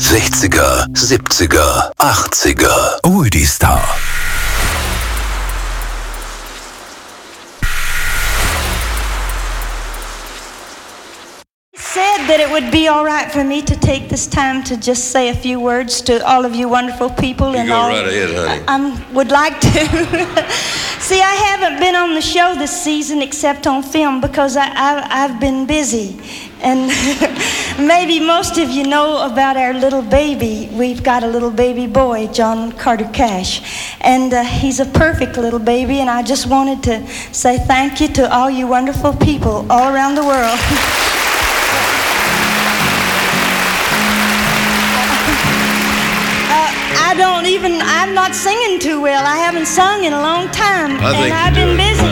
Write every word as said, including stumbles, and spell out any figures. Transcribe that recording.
sechziger, siebziger, achtziger. Oldie Star. Said that it would be all right for me to take this time to just say a few words to all of you wonderful people. You and go all. right ahead, honey. I would like to. See, I haven't been on the show this season except on film because I, I, I've been busy. And maybe most of you know about our little baby. We've got a little baby boy, John Carter Cash. And uh, he's a perfect little baby, and I just wanted to say thank you to all you wonderful people all around the world. I don't even, I'm not singing too well. I haven't sung in a long time. I think and I've you're been doing busy.